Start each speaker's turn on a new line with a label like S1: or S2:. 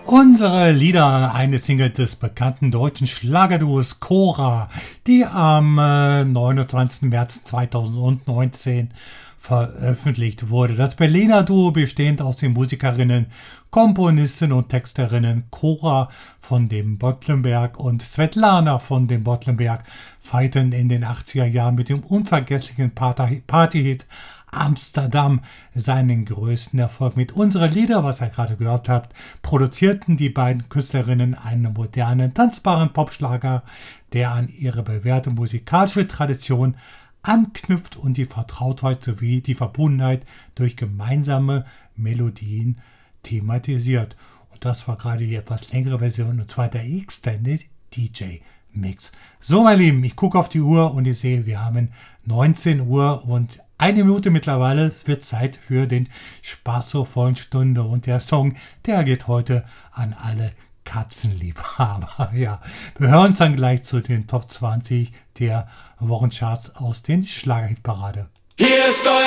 S1: Unsere Lieder, eine Single des bekannten deutschen Schlagerduos Cora, die am 29. März 2019 veröffentlicht wurde. Das Berliner Duo, bestehend aus den Musikerinnen, Komponistin und Texterinnen Cora von dem Bottlenberg und Svetlana von dem Bottlenberg, feierten in den 80er Jahren mit dem unvergesslichen Partyhit Amsterdam seinen größten Erfolg. Mit Unsere Lieder, was ihr gerade gehört habt, produzierten die beiden Künstlerinnen einen modernen, tanzbaren Popschlager, der an ihre bewährte musikalische Tradition anknüpft und die Vertrautheit sowie die Verbundenheit durch gemeinsame Melodien thematisiert. Und das war gerade die etwas längere Version, und zwar der Extended DJ Mix. So, meine Lieben, ich gucke auf die Uhr und ich sehe, wir haben 19 Uhr und eine Minute mittlerweile. Es wird Zeit für den Spaß zur vollen Stunde. Und der Song, der geht heute an alle Katzenliebhaber. Ja, wir hören uns dann gleich zu den Top 20 der Wochencharts aus den Schlagerhitparade.
S2: Hier ist